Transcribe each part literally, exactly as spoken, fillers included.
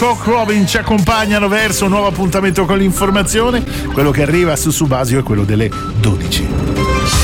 Cock Robin ci accompagnano verso un nuovo appuntamento con l'informazione. Quello che arriva su Subasio è quello delle dodici.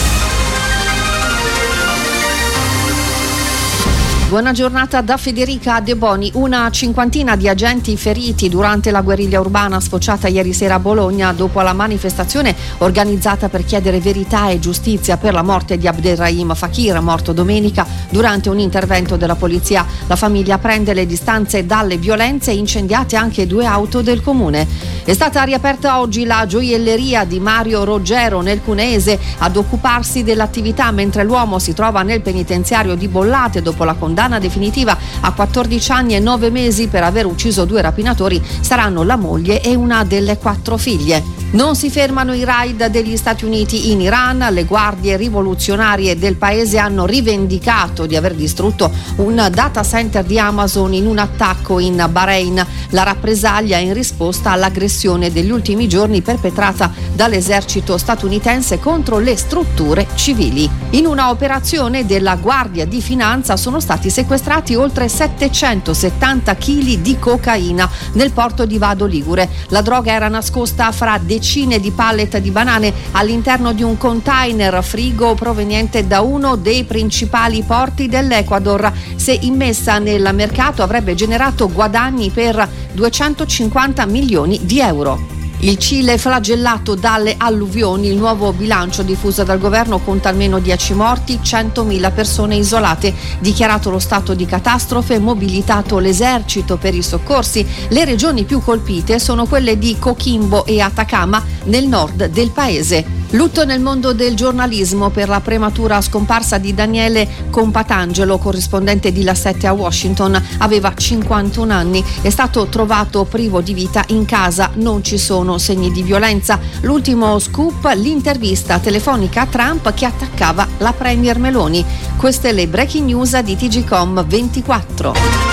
Buona giornata da Federica De Boni. Una cinquantina di agenti feriti durante la guerriglia urbana sfociata ieri sera a Bologna dopo la manifestazione organizzata per chiedere verità e giustizia per la morte di Abderrahim Fakir, morto domenica durante un intervento della polizia. La famiglia prende le distanze dalle violenze, incendiate anche due auto del comune. È stata riaperta oggi la gioielleria di Mario Roggero nel Cuneese ad occuparsi dell'attività, mentre l'uomo si trova nel penitenziario di Bollate dopo la condanna definitiva a quattordici anni e nove mesi per aver ucciso due rapinatori. Saranno la moglie e una delle quattro figlie. Non si fermano i raid degli Stati Uniti in Iran. Le guardie rivoluzionarie del paese hanno rivendicato di aver distrutto un data center di Amazon in un attacco in Bahrain. La rappresaglia in risposta all'aggressione degli ultimi giorni perpetrata dall'esercito statunitense contro le strutture civili. In una operazione della Guardia di Finanza sono stati sequestrati oltre settecentosettanta chili di cocaina nel porto di Vado Ligure. La droga era nascosta fra decine di pallet di banane all'interno di un container frigo proveniente da uno dei principali porti dell'Ecuador. Se immessa nel mercato avrebbe generato guadagni per duecentocinquanta milioni di euro. Il Cile flagellato dalle alluvioni. Il nuovo bilancio diffuso dal governo conta almeno dieci morti, centomila persone isolate. Dichiarato lo stato di catastrofe, mobilitato l'esercito per i soccorsi. Le regioni più colpite sono quelle di Coquimbo e Atacama nel nord del paese. Lutto nel mondo del giornalismo per la prematura scomparsa di Daniele Compatangelo, corrispondente di La sette a Washington. Aveva cinquantuno anni, è stato trovato privo di vita in casa, non ci sono segni di violenza. L'ultimo scoop, l'intervista telefonica a Trump che attaccava la premier Meloni. Queste le breaking news di T G Com ventiquattro.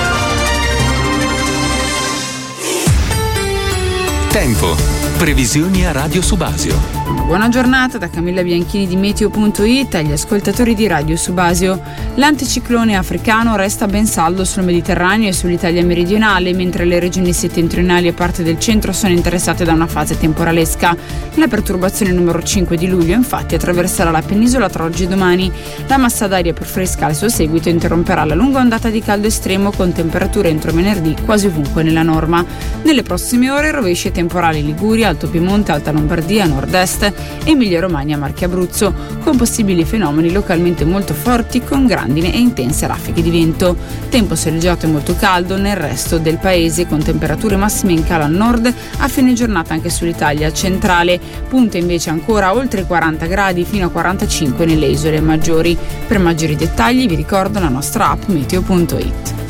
Tempo. Previsioni a Radio Subasio. Buona giornata da Camilla Bianchini di Meteo punto it agli ascoltatori di Radio Subasio. L'anticiclone africano resta ben saldo sul Mediterraneo e sull'Italia meridionale, mentre le regioni settentrionali e parte del centro sono interessate da una fase temporalesca. La perturbazione numero cinque di luglio infatti attraverserà la penisola tra oggi e domani. La massa d'aria più fresca al suo seguito interromperà la lunga ondata di caldo estremo con temperature entro venerdì quasi ovunque nella norma. Nelle prossime ore rovesci e temporali in Liguria, Alto Piemonte, Alta Lombardia, Nord-Est, Emilia-Romagna, Marche, Abruzzo, con possibili fenomeni localmente molto forti con grandine e intense raffiche di vento. Tempo soleggiato e molto caldo nel resto del paese, con temperature massime in calo al nord a fine giornata anche sull'Italia centrale. Punta invece ancora oltre i quaranta gradi fino a quarantacinque nelle isole maggiori. Per maggiori dettagli vi ricordo la nostra app Meteo punto it.